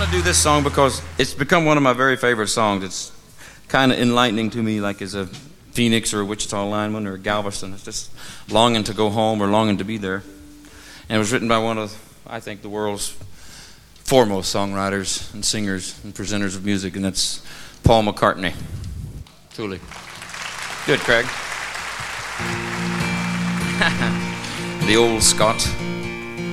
want to do this song because it's become one of my very favorite songs. It's kind of enlightening to me, like as a Phoenix or a Wichita lineman or a Galveston. It's just longing to go home or longing to be there. And it was written by one of, I think, the world's foremost songwriters and singers and presenters of music, and that's Paul McCartney. Truly. Good, Craig. The old Scot.